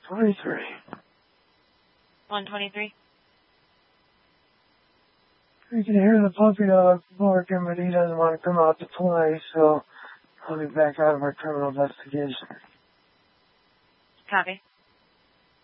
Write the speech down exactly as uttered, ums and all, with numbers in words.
twenty-three. one twenty-three. We can hear the puppy dog barking, but he doesn't want to come out to play, so I'll be back out of our criminal investigation. Copy.